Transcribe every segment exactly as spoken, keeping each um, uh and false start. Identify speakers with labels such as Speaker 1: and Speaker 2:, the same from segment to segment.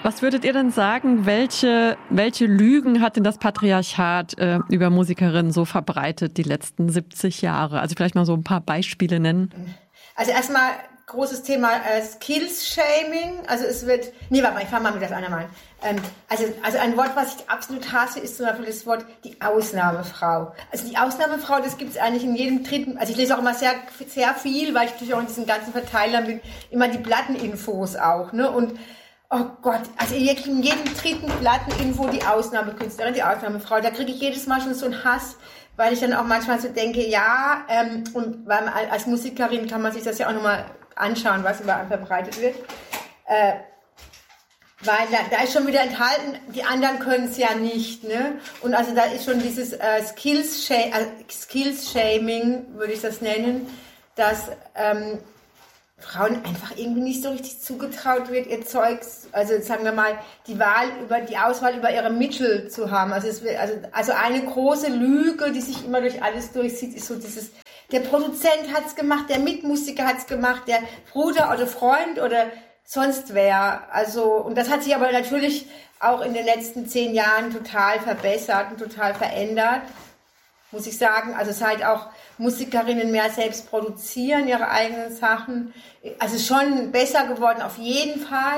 Speaker 1: Was würdet ihr denn sagen, welche, welche Lügen hat denn das Patriarchat äh, über Musikerinnen so verbreitet die letzten siebzig Jahre? Also vielleicht mal so ein paar Beispiele nennen.
Speaker 2: Also erstmal großes Thema äh, Skills-Shaming. Also es wird, nee, warte mal, ich fange mal mit das andere mal an. Ähm, also, also ein Wort, was ich absolut hasse, ist zum Beispiel das Wort die Ausnahmefrau. Also die Ausnahmefrau, das gibt es eigentlich in jedem dritten, also ich lese auch immer sehr, sehr viel, weil ich natürlich auch in diesen ganzen Verteilern bin, immer die Platteninfos auch, ne, und oh Gott, also in jedem dritten Platteninfo die Ausnahmekünstlerin, die Ausnahmefrau, da kriege ich jedes Mal schon so einen Hass, weil ich dann auch manchmal so denke, ja, ähm, und weil man, als Musikerin kann man sich das ja auch nochmal anschauen, was überall verbreitet wird, äh, weil da, da ist schon wieder enthalten, die anderen können es ja nicht, ne? Und also da ist schon dieses äh, Skills-Shaming, äh, Skills-Shaming, würde ich das nennen, dass ähm, Frauen einfach irgendwie nicht so richtig zugetraut wird, ihr Zeugs, also sagen wir mal, die Wahl über, die Auswahl über ihre Mittel zu haben. Also, es wird, also, also eine große Lüge, die sich immer durch alles durchzieht, ist so dieses, der Produzent hat's gemacht, der Mitmusiker hat's gemacht, der Bruder oder Freund oder sonst wer. Also, und das hat sich aber natürlich auch in den letzten zehn Jahren total verbessert und total verändert, muss ich sagen. Also seit auch Musikerinnen mehr selbst produzieren, ihre eigenen Sachen. Also schon besser geworden, auf jeden Fall.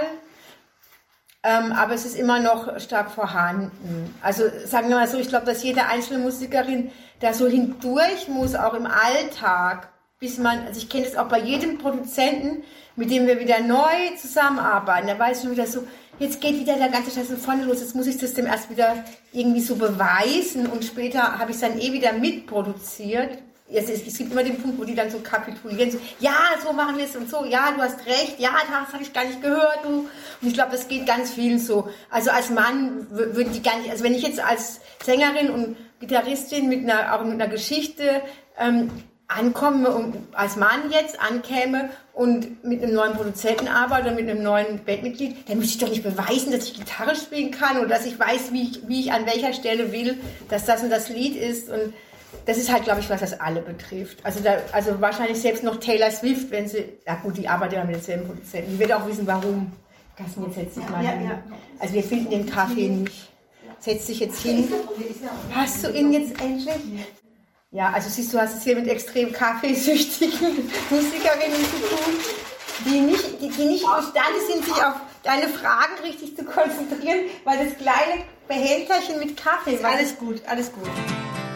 Speaker 2: Ähm, aber es ist immer noch stark vorhanden. Also sagen wir mal so, ich glaube, dass jede einzelne Musikerin da so hindurch muss, auch im Alltag, bis man, also ich kenne das auch bei jedem Produzenten, mit dem wir wieder neu zusammenarbeiten, da weiß ich schon wieder so, jetzt geht wieder der ganze Scheiß von vorne los, jetzt muss ich das dem erst wieder irgendwie so beweisen und später habe ich es dann eh wieder mitproduziert. Es, es, es gibt immer den Punkt, wo die dann so kapitulieren, so, ja, so machen wir es und so, ja, du hast recht, ja, das habe ich gar nicht gehört, du. Und ich glaube, das geht ganz vielen so. Also als Mann würden die gar nicht, also wenn ich jetzt als Sängerin und Gitarristin mit einer, auch mit einer Geschichte ähm, ankomme und als Mann jetzt ankäme und mit einem neuen Produzenten arbeite oder mit einem neuen Bandmitglied, dann müsste ich doch nicht beweisen, dass ich Gitarre spielen kann oder dass ich weiß, wie ich, wie ich an welcher Stelle will, dass das und das Lied ist. Und das ist halt, glaube ich, was das alle betrifft. Also, da, also wahrscheinlich selbst noch Taylor Swift, wenn sie, na gut, die arbeitet ja mit denselben Produzenten, die wird auch wissen, warum. Carsten, jetzt setz dich mal
Speaker 3: ja,
Speaker 2: hin.
Speaker 3: ja.
Speaker 2: Also wir finden den Kaffee nicht. Setz dich jetzt hin. Hast du ihn jetzt endlich? Ja, also siehst du, hast es hier mit extrem kaffeesüchtigen Musikerinnen zu tun, die nicht, die, die nicht imstande sind, sich auf deine Fragen richtig zu konzentrieren, weil das kleine Behälterchen mit Kaffee...
Speaker 3: Alles gut, alles gut.